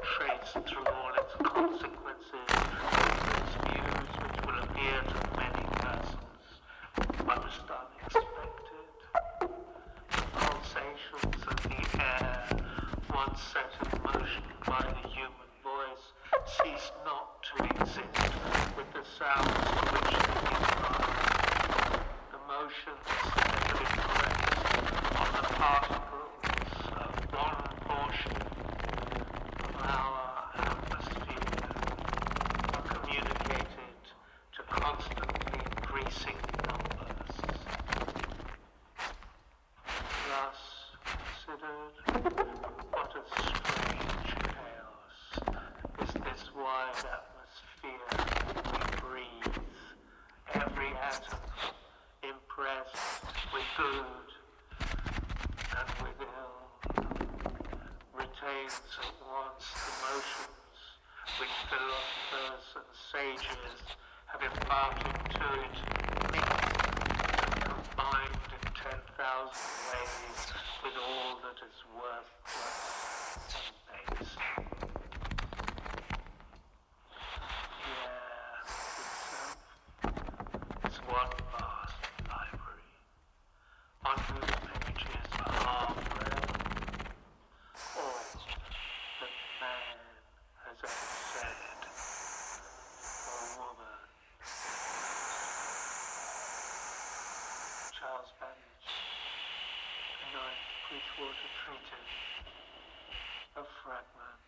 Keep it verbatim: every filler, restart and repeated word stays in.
traced through all its consequences, its views which will appear to many persons most unexpected. Pulsations of the air, once set in motion by the human voice, cease not to exist with the sounds to which they give rise. The motions that have been placed on the particles of one portion of our atmosphere are communicated to constantly increasing numbers. Thus considered, what a strange chaos is this wide atmosphere we breathe, every atom impressed with good and with ill, retains at once the motions which philosophers and sages have imparted to it, mixed and combined in ten thousand ways with all that is worthless and base. The air itself is one vast library, on whose pages are read all that man has ever said or woman. Charles Babbage, The Ninth Bridgewater Treatise, a fragment.